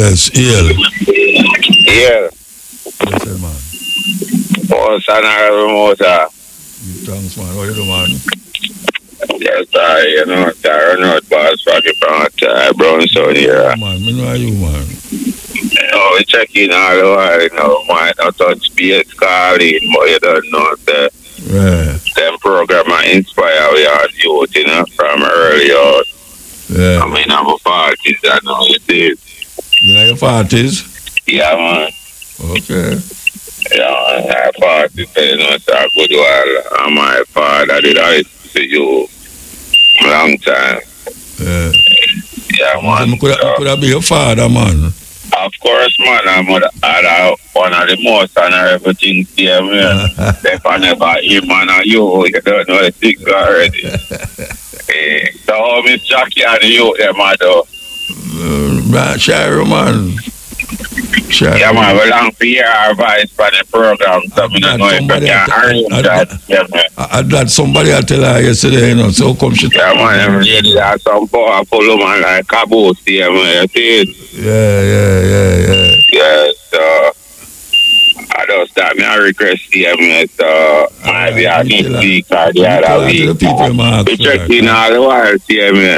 Yes, Ian. Yeah. Yes, sir, man. Oh, son of a motor. Thanks, man. What you do, man? Yes, you know, I know it was fucking from Brownstone here. Yeah, man. Me know you, man. You know, we check in all the while, you know, might not touch base calling, but you don't know the Yeah. them program I inspire we are youth, you know, from early on. Yeah. I mean, I'm a parties, I know it is. You know your parties? Yeah, man. Okay. Yeah, man, I parties, you know, it's a good while. And my father did I to you long time. Yeah. Yeah, man. Could have been your father, man. Of course, man, I'm one of the most honorable things here, man. If I never him and you don't know the things already. So, Miss Jackie and you, man, though. Shire, man. Shire. Yeah, man, we long for your advice for the program, so I don't know if I can arrange that. Yeah, man. I had somebody I tell her yesterday, you know, so come she... Yeah, man, every day there's some powerful man like Caboose here, man, you see? Yeah. Yeah, so... I don't start me a request here, man, so... maybe I can speak for the other week. We check in all the while here, man.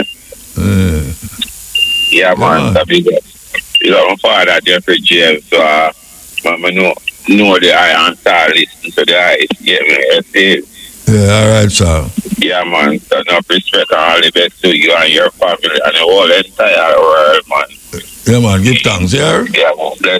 Yeah, man, so big up. You know, my father, Jeffrey James, so... I know the eye and start listening to the eyes, yeah, man, you see? Yeah, all right, sir. Yeah, man. So enough respect and all the best to you and your family and the whole entire world, man. Yeah, man. Give thanks, yeah? Yeah, man.